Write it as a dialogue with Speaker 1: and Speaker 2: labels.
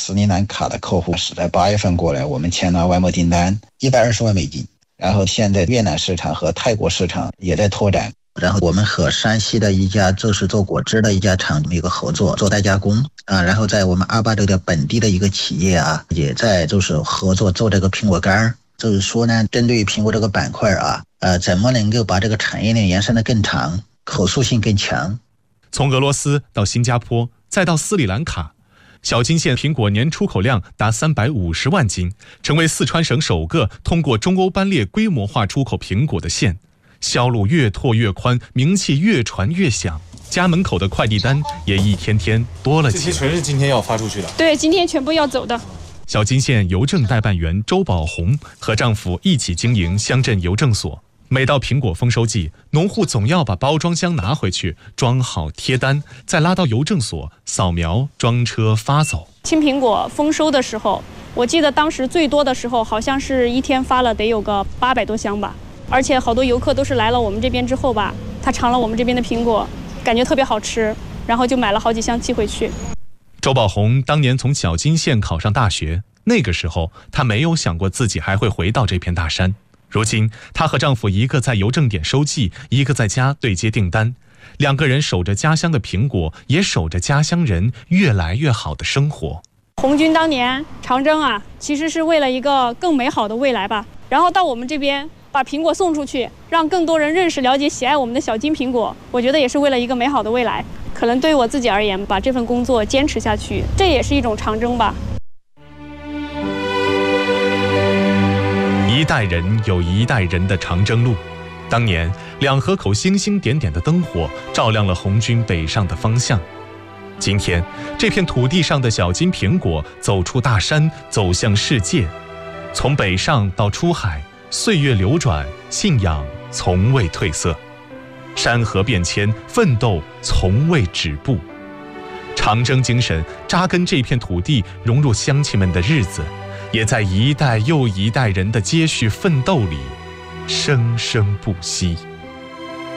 Speaker 1: 斯里兰卡的客户是在8月份过来，我们签了外贸订单120万美金。然后现在越南市场和泰国市场也在拓展。然后我们和山西的一家就是做果汁的一家厂一个合作，做代加工啊。然后在我们阿坝州的本地的一个企业啊，也在就是合作做这个苹果干。就是说呢，针对于苹果这个板块啊，怎么能够把这个产业链延伸得更长，可塑性更强。
Speaker 2: 从俄罗斯到新加坡，再到斯里兰卡，小金县苹果年出口量达350万斤，成为四川省首个通过中欧班列规模化出口苹果的县。销路越拓越宽，名气越传越响，家门口的快递单也一天天多了起来。
Speaker 3: 这些全是今天要发出去的？
Speaker 4: 对，今天全部要走的。
Speaker 2: 小金县邮政代办员周宝红和丈夫一起经营乡镇邮政所。每到苹果丰收季，农户总要把包装箱拿回去，装好贴单，再拉到邮政所扫描装车发走。
Speaker 4: 青苹果丰收的时候，我记得当时最多的时候好像是一天发了得有个800多箱吧。而且好多游客都是来了我们这边之后吧，他尝了我们这边的苹果，感觉特别好吃，然后就买了好几箱寄回去。
Speaker 2: 周宝红当年从小金县考上大学，那个时候她没有想过自己还会回到这片大山。如今她和丈夫一个在邮政点收寄，一个在家对接订单，两个人守着家乡的苹果，也守着家乡人越来越好的生活。
Speaker 4: 红军当年长征啊，其实是为了一个更美好的未来吧。然后到我们这边把苹果送出去，让更多人认识、了解、喜爱我们的小金苹果，我觉得也是为了一个美好的未来。可能对于我自己而言，把这份工作坚持下去，这也是一种长征吧。
Speaker 2: 一代人有一代人的长征路。当年2河口星星点点的灯火照亮了红军北上的方向。今天这片土地上的小金苹果走出大山，走向世界。从北上到出海，岁月流转，信仰从未褪色。山河变迁，奋斗从未止步。长征精神扎根这片土地，融入乡亲们的日子，也在一代又一代人的接续奋斗里生生不息。